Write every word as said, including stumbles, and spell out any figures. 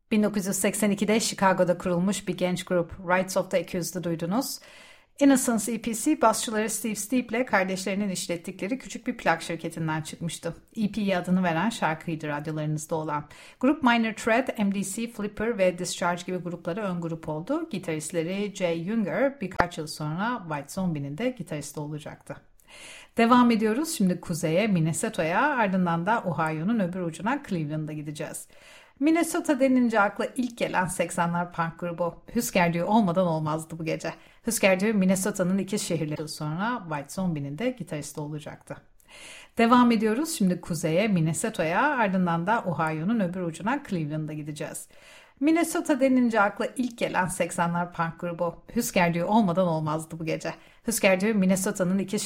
bin dokuz yüz seksen ikide Chicago'da kurulmuş bir genç grup Rights of the Accused'ı duydunuz. Innocence E P C basçıları Steve Steep ile kardeşlerinin işlettikleri küçük bir plak şirketinden çıkmıştı. E P'ye adını veren şarkıydı radyolarınızda olan. Grup Minor Threat, M D C, Flipper ve Discharge gibi gruplara ön grup oldu. Gitaristleri Jay Younger birkaç yıl sonra White Zombie'nin de gitaristi olacaktı. Devam ediyoruz. Şimdi kuzeye, Minnesota'ya, ardından da Ohio'nun öbür ucuna Cleveland'a gideceğiz. Minnesota denince akla ilk gelen seksenler punk grubu. Husker Du olmadan olmazdı bu gece. Husker Du, Minnesota'nın ikiz şehirleri sonra White Zombie'nin de gitaristi olacaktı. Devam ediyoruz. Şimdi kuzeye, Minnesota'ya, ardından da Ohio'nun öbür ucuna Cleveland'a gideceğiz. Minnesota denince akla ilk gelen seksenler punk grubu. Husker Du olmadan olmazdı bu gece. Husker Du, Minnesota'nın ikiz